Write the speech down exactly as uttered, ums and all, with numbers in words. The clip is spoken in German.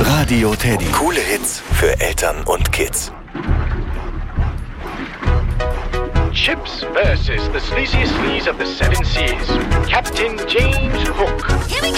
Radio Teddy. Coole Hits für Eltern und Kids. Chips versus the sleaziest sleaze of the seven seas, Captain James Hook.